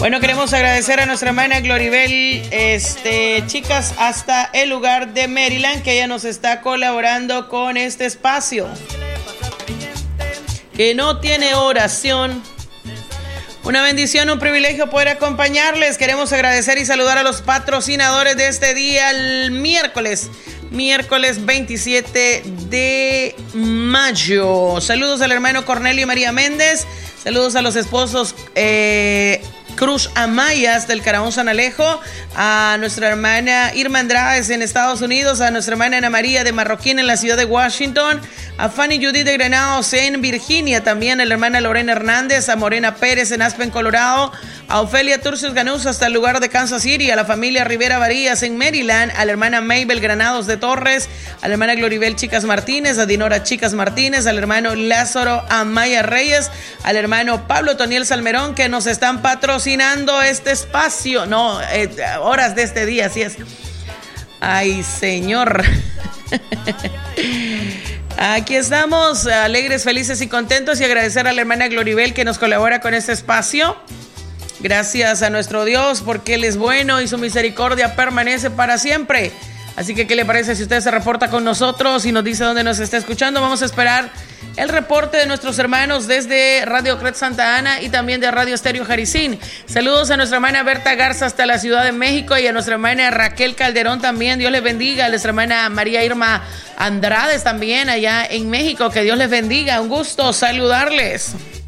Bueno, queremos agradecer a nuestra hermana Gloribel, chicas, hasta el lugar de Maryland, que ella nos está colaborando con este espacio. Que no tiene oración. Una bendición, un privilegio poder acompañarles. Queremos agradecer y saludar a los patrocinadores de este día, el miércoles 27 de mayo. Saludos al hermano Cornelio y María Méndez. Saludos a los esposos Cruz Amayas del Caraón San Alejo, a nuestra hermana Irma Andrades en Estados Unidos, a nuestra hermana Ana María de Marroquín en la ciudad de Washington, a Fanny Judith de Granados en Virginia, también a la hermana Lorena Hernández, a Morena Pérez en Aspen, Colorado, a Ofelia Turcios Ganús hasta el lugar de Kansas City, a la familia Rivera Varías en Maryland, a la hermana Mabel Granados de Torres, a la hermana Gloribel Chicas Martínez, a Dinora Chicas Martínez, al hermano Lázaro Amaya Reyes, al hermano Pablo Toniel Salmerón, que nos están patrocinando este espacio, horas de este día, así es. Ay, Señor. Aquí estamos, alegres, felices y contentos, y agradecer a la hermana Gloribel que nos colabora con este espacio. Gracias a nuestro Dios porque Él es bueno y su misericordia permanece para siempre. Así que, ¿qué le parece si usted se reporta con nosotros y nos dice dónde nos está escuchando? Vamos a esperar el reporte de nuestros hermanos desde Radio Cret Santa Ana y también de Radio Estéreo Jaricín. Saludos a nuestra hermana Berta Garza hasta la Ciudad de México y a nuestra hermana Raquel Calderón también. Dios les bendiga. A nuestra hermana María Irma Andrades también allá en México. Que Dios les bendiga. Un gusto saludarles.